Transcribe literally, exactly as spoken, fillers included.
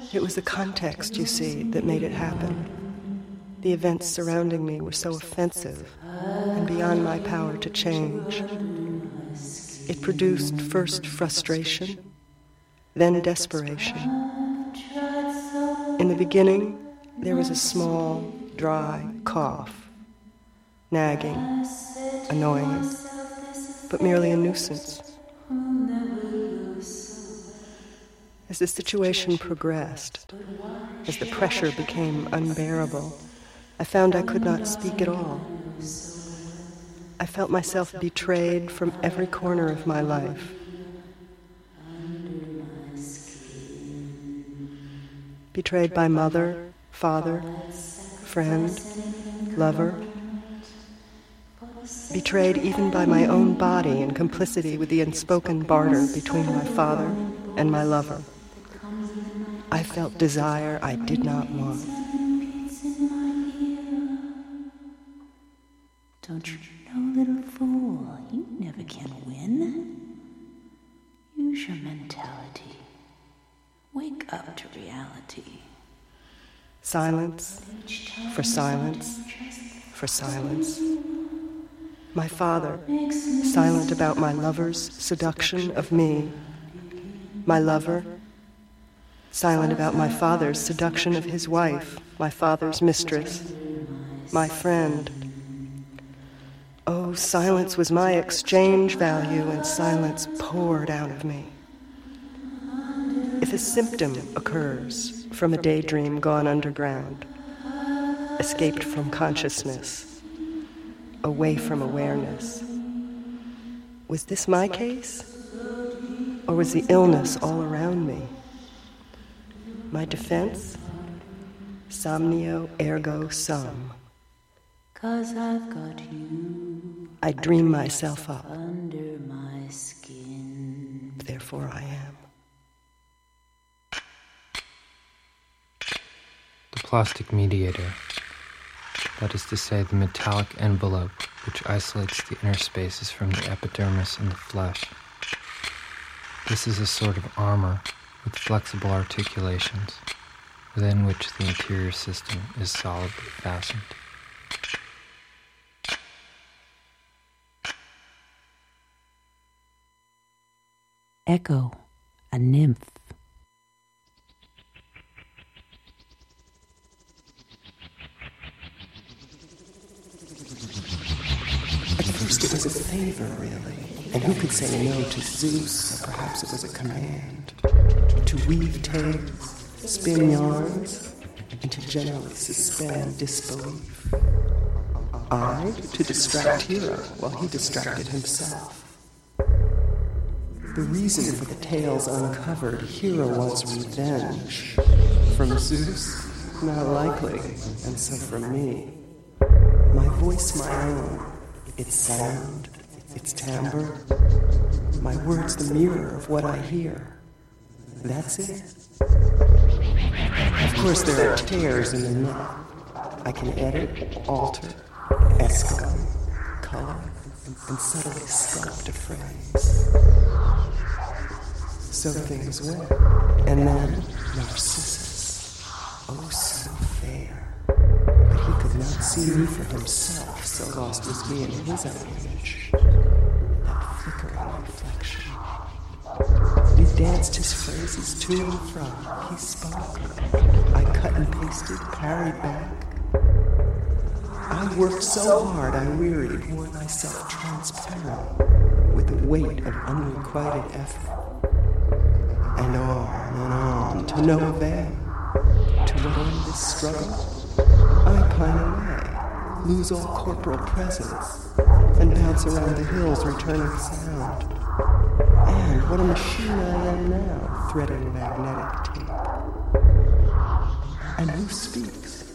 It was the context, you see, that made it happen. The events surrounding me were so offensive and beyond my power to change. It produced first frustration, then desperation. In the beginning, there was a small, dry cough, nagging, annoying, but merely a nuisance. As the situation progressed, as the pressure became unbearable, I found I could not speak at all. I felt myself betrayed from every corner of my life. Betrayed by mother, father, friend, lover. Betrayed even by my own body in complicity with the unspoken barter between my father and my lover. I felt desire I did not want. Don't you know, little fool, you never can win. Use your mentality. Wake up to reality. Silence, for silence, for silence. My father, silent about my lover's seduction of me. My lover, silent about my father's seduction of his wife, my father's mistress. My friend. Oh, silence was my exchange value, and silence poured out of me. If a symptom occurs from a daydream gone underground, escaped from consciousness, away from awareness, was this my case? Or was the illness all around me? My defense? Somnio ergo sum. 'Cause I've got you. I dream myself up. Under my skin. Therefore I am. The plastic mediator, that is to say, the metallic envelope which isolates the inner spaces from the epidermis and the flesh. This is a sort of armor with flexible articulations, within which the interior system is solidly fastened. Echo, a nymph. At first it was a favor, really. And who could say no to Zeus? Or perhaps it was a command. To weave tales, spin yarns, and to generally suspend disbelief. I, to distract Hero, while he distracted himself. The reason for the tales uncovered, Hero wants revenge. From Zeus? Not likely. And so from me. My voice my own. Its sound, its timbre. My words the mirror of what I hear. That's it. Of course there are tears in the net. I can edit, alter, escalate, color, and subtly sculpt a phrase. So things went. And then Narcissus. Oh, so fair. But he could not see me for himself, so lost was me in his own image. That flickering reflection. We danced his phrases to and fro. He spoke. I cut and pasted, parried back. I worked so hard I wearied, wore myself transparent with the weight of unrequited effort. And on and on, to no avail. To what end this struggle? I pine away, lose all corporal presence, and bounce around the hills returning sound. And what a machine I am now, threading magnetic tape. And who speaks?